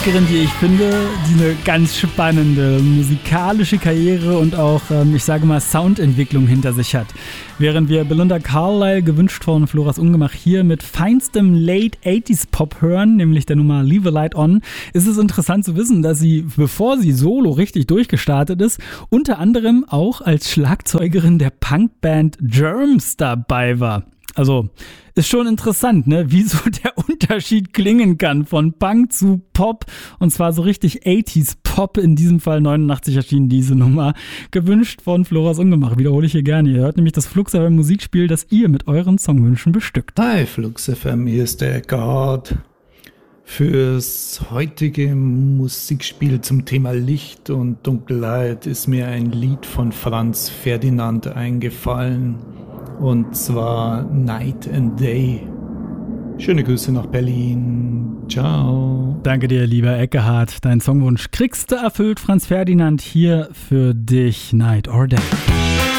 Die ich finde, die eine ganz spannende musikalische Karriere und auch, ich sage mal, Soundentwicklung hinter sich hat. Während wir Belinda Carlisle, gewünscht von Floras Ungemach, hier mit feinstem Late 80s Pop hören, nämlich der Nummer Leave a Light On, ist es interessant zu wissen, dass sie, bevor sie solo richtig durchgestartet ist, unter anderem auch als Schlagzeugerin der Punkband Germs dabei war. Also ist schon interessant, ne, wie so der Unterschied klingen kann von Punk zu Pop, und zwar so richtig 80s Pop, in diesem Fall 89 erschien diese Nummer, gewünscht von Floras Ungemach, wiederhole ich hier gerne. Ihr hört nämlich das Flux FM Musikspiel, das ihr mit euren Songwünschen bestückt. Hi Flux FM, hier ist der Eckhard. Fürs heutige Musikspiel zum Thema Licht und Dunkelheit ist mir ein Lied von Franz Ferdinand eingefallen. Und zwar Night and Day. Schöne Grüße nach Berlin. Ciao. Danke dir, lieber Eckehard. Deinen Songwunsch kriegst du erfüllt, Franz Ferdinand, hier für dich, Night or Day.